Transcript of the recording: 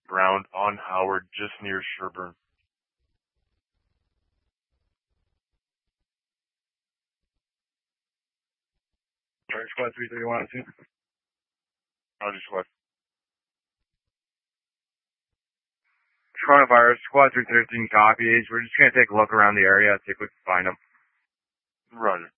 ground on Howard, just near Sherburne. Charge Squad 331 2. Roger, Squad. Coronavirus, Squad 313 copies. We're just going to take a look around the area, see if we can find them. Roger.